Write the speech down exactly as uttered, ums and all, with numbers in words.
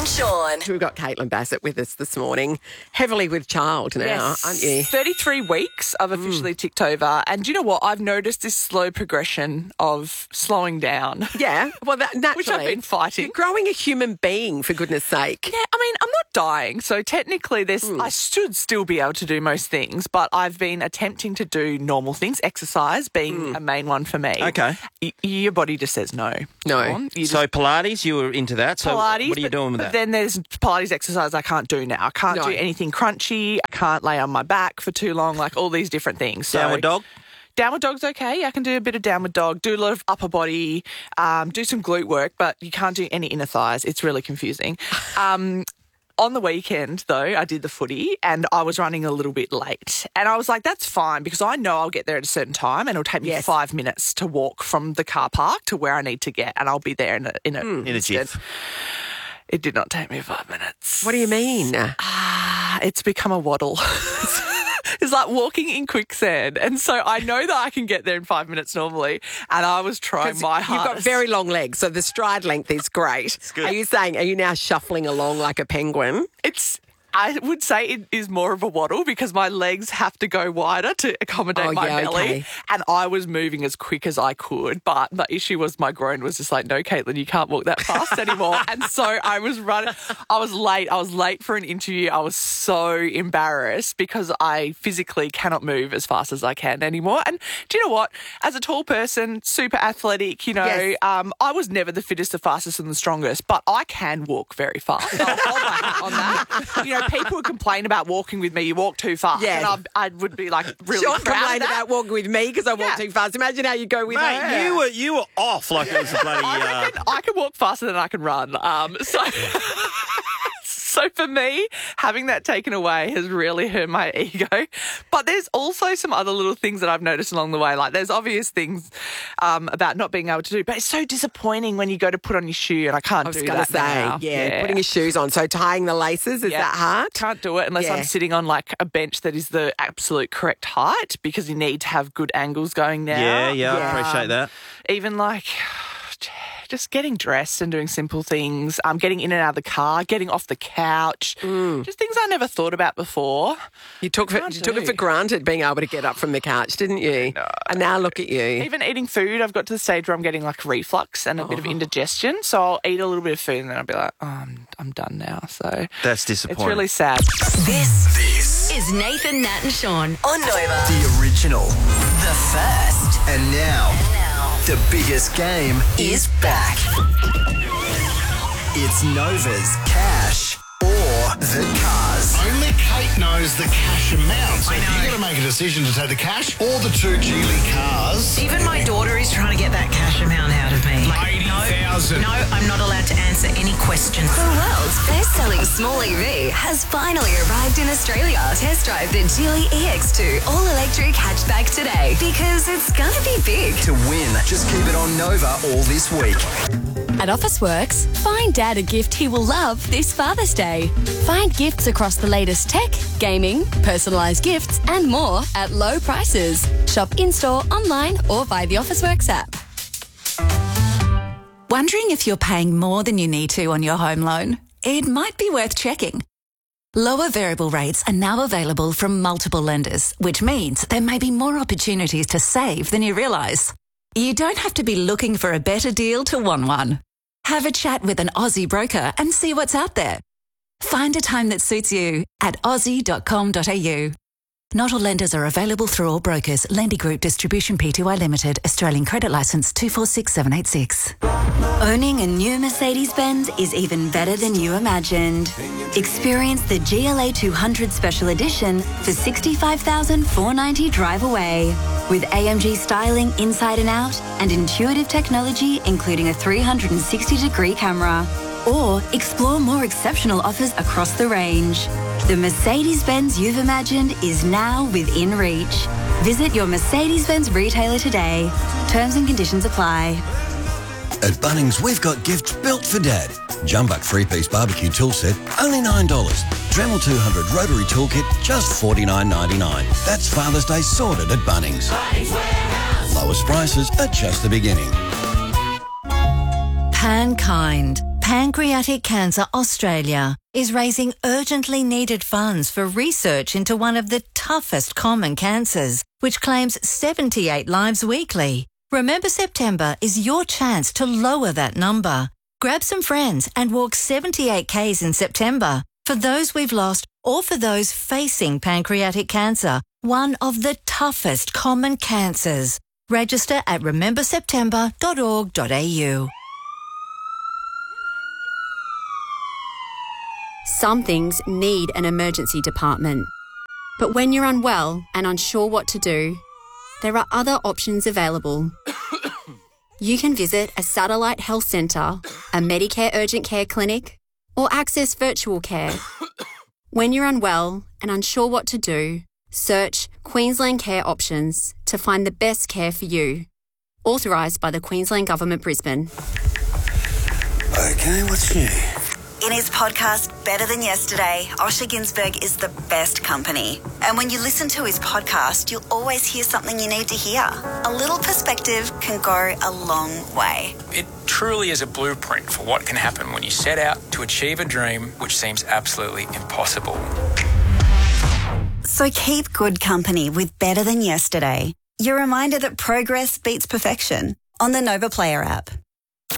and Sean. We've got Caitlin Bassett with us this morning, heavily with child now, Yes. aren't you? thirty-three weeks I've officially mm. ticked over. And do you know what? I've noticed this slow progression of slowing down. Yeah, well, that, naturally. Which I've been fighting. You're growing a human being, for goodness sake. Yeah, I mean, I'm not dying. So technically, there's, mm. I should still be able to do most things, but I've been attempting to do normal things, exercise being mm. a main one for me. Okay. Y- your body just says no. No. You so Pilates, you were into that. So Pilates, what are you but, doing with but that? Then there's Pilates exercise I can't do now. I can't No. do anything crunchy. I can't lay on my back for too long, like all these different things. So, Downward dog? Downward dog's okay. I can do a bit of downward dog, do a lot of upper body, um, do some glute work, but you can't do any inner thighs. It's really confusing. Um, on the weekend, though, I did the footy and I was running a little bit late. And I was like, that's fine because I know I'll get there at a certain time and it'll take me Yes. five minutes to walk from the car park to where I need to get and I'll be there in a, in a, In a instant. jiff. It did not take me five minutes. What do you mean? Ah, it's become a waddle. It's like walking in quicksand. And so I know that I can get there in five minutes normally. And I was trying my You've hardest. got very long legs, so the stride length is great. good. Are you saying, are you now shuffling along like a penguin? It's... I would say it is more of a waddle because my legs have to go wider to accommodate Oh, my yeah, belly. okay. And I was moving as quick as I could. But the issue was my groin was just like, no, Caitlin, you can't walk that fast anymore. And so I was running. I was late. I was late for an interview. I was so embarrassed because I physically cannot move as fast as I can anymore. And do you know what? As a tall person, super athletic, you know, Yes. um, I was never the fittest, the fastest and the strongest, but I can walk very fast. I'll hold my hat on that. You know, people would complain about walking with me. You walk too fast. Yes. And I, I would be like really Sean proud complained of that. about walking with me because I walk Yeah. too fast. Imagine how you go with Mate, her. you were you were off like it was a bloody. I Uh, reckon I can walk faster than I can run. Um, so, so for me, having that taken away has really hurt my ego. But there's also some other little things that I've noticed along the way. Like there's obvious things um, about not being able to do, but it's so disappointing when you go to put on your shoe and I can't I was do going that to say, now. yeah, putting your shoes on. So tying the laces, is Yeah. that hard? Can't do it unless Yeah. I'm sitting on like a bench that is the absolute correct height because you need to have good angles going now. yeah, yeah, Yeah. I appreciate that. Even like just getting dressed and doing simple things, um, getting in and out of the car, getting off the couch, just things I never thought about before. You took for, Can't you took it do. for granted being able to get up from the couch, didn't you? No. And now look at you. Even eating food, I've got to the stage where I'm getting like reflux and a bit of indigestion. So I'll eat a little bit of food and then I'll be like, oh, I'm, I'm done now. So That's disappointing. it's really sad. This This is Nathan, Nat and Sean on Nova. the original. The first And now, now the biggest game is back. It's Nova's Cash or the Cars. Only Kate knows the cash amount. So you got to make a decision to take the cash or the two Geely cars. Even my daughter is trying to get that cash amount out of me. eighty thousand. No, I'm not allowed to answer any questions. The world's best-selling small E V has finally arrived in Australia. Test drive the Geely E X two all-electric hatchback today because it's gonna be big. To win, just keep it on Nova all this week. At Officeworks, find Dad a gift he will love this Father's Day. Find gifts across the latest tech, gaming, personalised gifts and more at low prices. Shop in-store, online or via the Officeworks app. Wondering if you're paying more than you need to on your home loan? It might be worth checking. Lower variable rates are now available from multiple lenders, which means there may be more opportunities to save than you realise. You don't have to be looking for a better deal to want one. Have a chat with an Aussie broker and see what's out there. Find a time that suits you at aussie dot com dot a u. Not all lenders are available through all brokers. Lendy Group Distribution Pty Limited, Australian Credit Licence two four six seven eight six. Owning a new Mercedes-Benz is even better than you imagined. Experience the G L A two hundred Special Edition for sixty-five thousand four hundred ninety dollars drive away. With A M G styling inside and out and intuitive technology including a three hundred sixty degree camera. Or explore more exceptional offers across the range. The Mercedes-Benz you've imagined is now within reach. Visit your Mercedes-Benz retailer today. Terms and conditions apply. At Bunnings, we've got gifts built for Dad. Jumbuck three-piece barbecue tool set, only nine dollars. Dremel two hundred rotary toolkit, just forty-nine ninety-nine. That's Father's Day sorted at Bunnings. Lowest prices at just the beginning. Pankind. Pancreatic Cancer Australia is raising urgently needed funds for research into one of the toughest common cancers, which claims seventy-eight lives weekly. Remember September is your chance to lower that number. Grab some friends and walk seventy-eight kays in September for those we've lost or for those facing pancreatic cancer, one of the toughest common cancers. Register at remember september dot org dot a u. Some things need an emergency department. But when you're unwell and unsure what to do, there are other options available. You can visit a satellite health centre, a Medicare urgent care clinic, or access virtual care. When you're unwell and unsure what to do, search Queensland Care Options to find the best care for you. Authorised by the Queensland Government, Brisbane. Okay, what's new? In his podcast, Better Than Yesterday, Osher Ginsberg is the best company. And when you listen to his podcast, you'll always hear something you need to hear. A little perspective can go a long way. It truly is a blueprint for what can happen when you set out to achieve a dream which seems absolutely impossible. So keep good company with Better Than Yesterday. Your reminder that progress beats perfection on the Nova Player app.